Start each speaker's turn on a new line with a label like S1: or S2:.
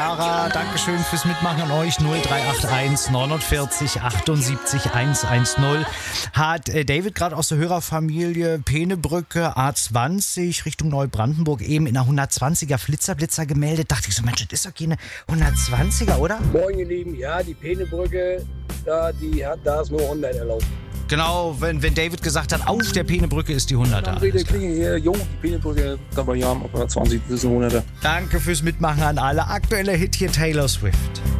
S1: Sarah, Dankeschön fürs Mitmachen an euch. 0381 49 78 110. Hat David gerade aus der Hörerfamilie Penebrücke A20 Richtung Neubrandenburg eben in einer 120er Flitzer gemeldet. Dachte ich so, Mensch, das ist doch keine 120er, oder?
S2: Moin, ihr Lieben. Ja, die Penebrücke, da ist nur 100 erlaubt.
S1: Genau, wenn David gesagt hat, auf der Penebrücke ist die 100er.
S2: Die Penebrücke, da war ja 120, das ist eine 100er.
S1: Danke fürs Mitmachen an alle. Aktueller Hit hier Taylor Swift.